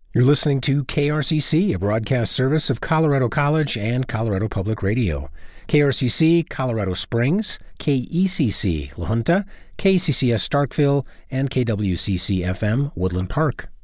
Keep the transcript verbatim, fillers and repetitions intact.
You're listening to K R C C, a broadcast service of Colorado College and Colorado Public Radio. K R C C Colorado Springs, K E C C La Junta, K C C S Starkville, and K W C C F M Woodland Park.